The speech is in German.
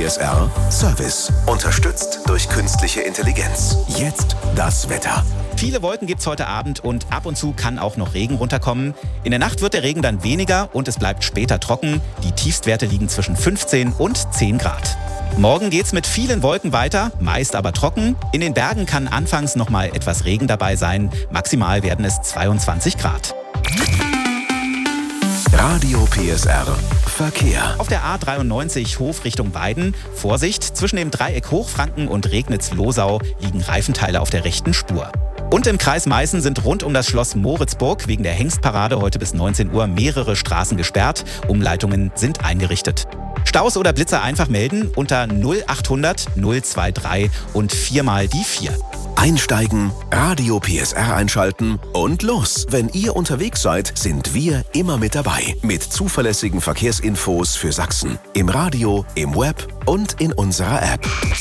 PSR Service. Unterstützt durch künstliche Intelligenz. Jetzt das Wetter. Viele Wolken gibt's heute Abend und ab und zu kann auch noch Regen runterkommen. In der Nacht wird der Regen dann weniger und es bleibt später trocken. Die Tiefstwerte liegen zwischen 15 und 10 Grad. Morgen geht's mit vielen Wolken weiter, meist aber trocken. In den Bergen kann anfangs noch mal etwas Regen dabei sein. Maximal werden es 22 Grad. Radio PSR Verkehr. Auf der A93 Hof Richtung Weiden. Vorsicht, zwischen dem Dreieck Hochfranken und Regnitz-Losau liegen Reifenteile auf der rechten Spur. Und im Kreis Meißen sind rund um das Schloss Moritzburg wegen der Hengstparade heute bis 19 Uhr mehrere Straßen gesperrt. Umleitungen sind eingerichtet. Staus oder Blitzer einfach melden unter 0800 023 und 4 mal die 4. Einsteigen, Radio PSR einschalten und los. Wenn ihr unterwegs seid, sind wir immer mit dabei. Mit zuverlässigen Verkehrsinfos für Sachsen. Im Radio, im Web und in unserer App.